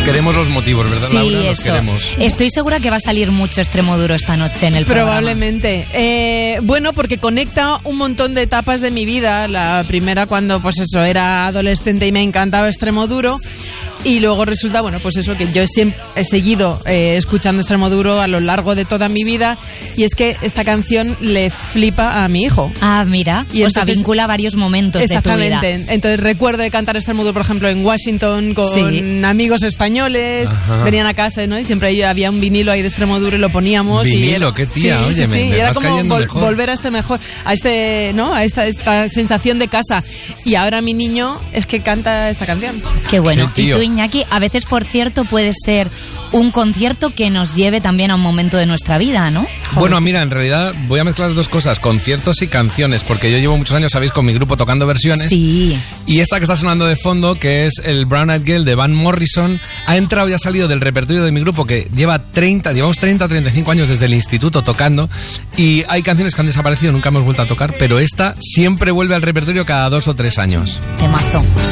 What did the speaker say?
queremos los motivos, ¿verdad, Sí, Laura? Los eso. queremos. Estoy segura que va a salir mucho Extremoduro esta noche en el programa. Probablemente. Bueno, porque conecta un montón de etapas de mi vida. La primera cuando, pues eso, era adolescente y me encantaba Extremoduro. Y luego resulta, bueno, pues eso, que yo siempre he seguido escuchando Extremoduro a lo largo de toda mi vida. Y es que esta canción le flipa a mi hijo. Ah, mira, Y o sea, entonces- vincula varios momentos de tu vida. Exactamente. Entonces recuerdo de cantar Extremoduro, por ejemplo, en Washington con Sí. amigos españoles. Ajá. Venían a casa, ¿no? Y siempre había un vinilo ahí de Extremoduro y lo poníamos. Vinilo, qué tía, oye, me y era vas como cayendo mejor. volver a ¿no? A esta sensación de casa. Y ahora mi niño es que canta esta canción. Qué bueno. Qué Y tío. tú, Iñaki, a veces, por cierto, puede ser un concierto que nos lleve también a un momento de nuestra vida, ¿no? Bueno, mira, en realidad voy a mezclar dos cosas, conciertos y canciones, porque yo llevo muchos años, sabéis, con mi grupo tocando versiones. Sí. Y esta que está sonando de fondo, que es el Brown Eyed Girl de Van Morrison, ha entrado y ha salido del repertorio de mi grupo, que llevamos 30 o 35 años desde el instituto tocando, y hay canciones que han desaparecido, nunca hemos vuelto a tocar, pero esta siempre vuelve al repertorio cada 2 o 3 años. Temazo.